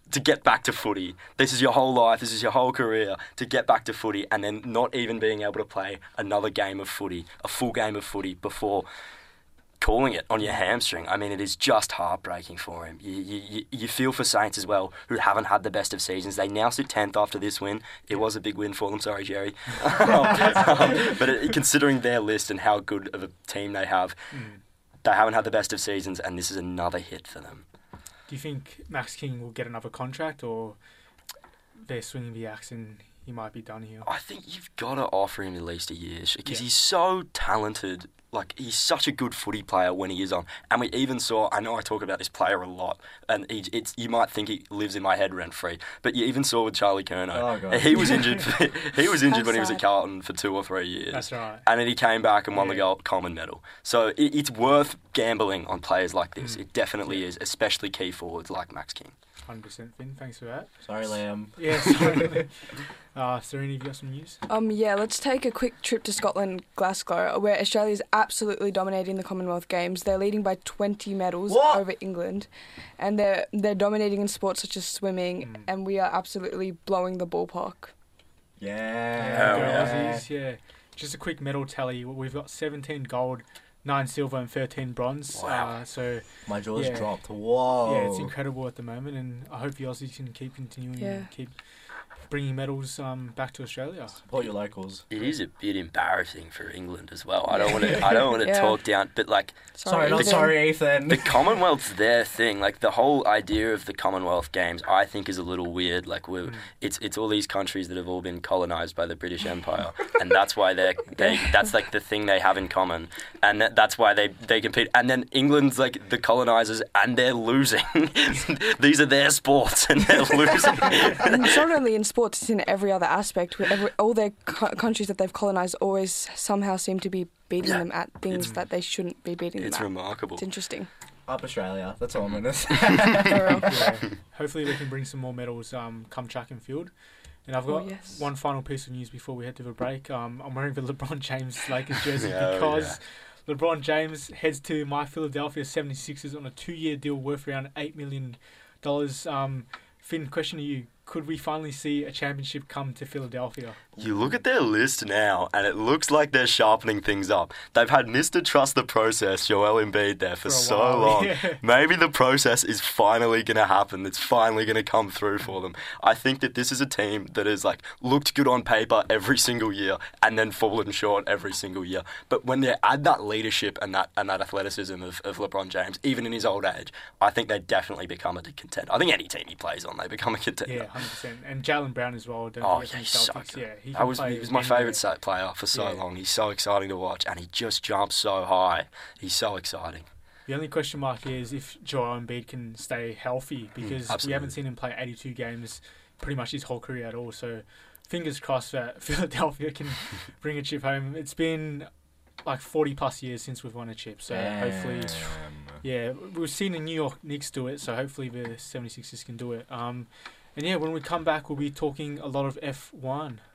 to get back to footy. This is your whole life, this is your whole career, to get back to footy and then not even being able to play another game of footy, a full game of footy before calling it on your hamstring. I mean, it is just heartbreaking for him. You feel for Saints as well, who haven't had the best of seasons. They now sit 10th after this win. It was a big win for them, sorry, Jerry. But considering their list and how good of a team they have, they haven't had the best of seasons, and this is another hit for them. Do you think Max King will get another contract, or they're swinging the axe and he might be done here? I think you've got to offer him at least a year, because he's so talented. Like, he's such a good footy player when he is on. And we even saw, I know I talk about this player a lot, and you might think he lives in my head rent-free, but you even saw with Charlie Curnow. Oh, God. He was injured when he was at Carlton for 2 or 3 years. That's right. And then he came back and won the gold common medal. So it's worth gambling on players like this. It definitely is, especially key forwards like Max King. 100%, Finn. Thanks for that. Sorry, Liam. Yeah, sorry. Serena, have you got some news? Yeah, let's take a quick trip to Scotland, Glasgow, where Australia is absolutely dominating the Commonwealth Games. They're leading by 20 medals over England, and they're dominating in sports such as swimming, and we are absolutely blowing the ballpark. Yeah. Aussies, yeah. Just a quick medal tally. We've got 17 gold, 9 silver and 13 bronze. Wow. So my jaw's dropped. Whoa. Yeah, it's incredible at the moment, and I hope the Aussies can keep continuing and keep bringing medals back to Australia. Support your locals. It is a bit embarrassing for England as well. I don't want to talk down, but like, Sorry, Ethan. the Commonwealth's their thing. Like, the whole idea of the Commonwealth Games, I think, is a little weird. Like, it's all these countries that have all been colonised by the British Empire, and that's why that's like the thing they have in common, and that's why they compete. And then England's like the colonisers, and they're losing. These are their sports, and they're losing. It's not only in sports, it's in every other aspect. All their countries that they've colonised always somehow seem to be beating them at things that they shouldn't be beating them at. It's remarkable. It's interesting. Up Australia. That's all I'm going to say. Hopefully we can bring some more medals come track and field. And I've got one final piece of news before we head to the break. I'm wearing the LeBron James Lakers jersey because LeBron James heads to my Philadelphia 76ers on a 2-year deal worth around $8 million. Finn, question to you. Could we finally see a championship come to Philadelphia? You look at their list now, and it looks like they're sharpening things up. They've had Mr. Trust the Process, Joel Embiid, there for so long. Yeah. Maybe the process is finally going to happen. It's finally going to come through for them. I think that this is a team that has like looked good on paper every single year and then fallen short every single year. But when they add that leadership and that athleticism of LeBron James, even in his old age, I think they definitely become a contender. I think any team he plays on, they become a contender. Yeah, 100%. And Jaylen Brown as well. He's so good. He was my favourite player for so long. He's so exciting to watch, and he just jumps so high. He's so exciting. The only question mark is if Joel Embiid can stay healthy, because we haven't seen him play 82 games pretty much his whole career at all. So fingers crossed that Philadelphia can bring a chip home. It's been like 40 plus years since we've won a chip, so hopefully we've seen the New York Knicks do it, so hopefully the 76ers can do it. And when we come back, we'll be talking a lot of F1.